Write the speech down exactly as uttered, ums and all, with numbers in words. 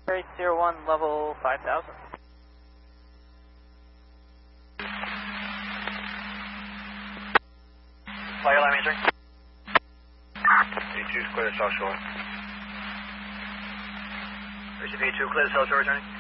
Eight zero one, level five thousand. Fire line answering. V two, clear to South Shore. Richard V two, clear to South Shore, returning.